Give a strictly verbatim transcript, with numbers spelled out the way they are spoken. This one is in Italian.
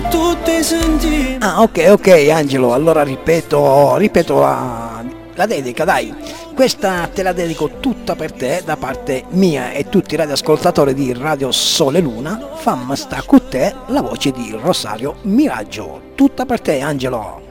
tutti senti. Ah, ok, ok, Angelo, allora ripeto, ripeto la, la dedica, dai. Questa te la dedico tutta per te da parte mia e tutti i radioascoltatori di Radio Sole Luna. Fammi sta con te la voce di Rosario Miraggio. Tutta per te, Angelo.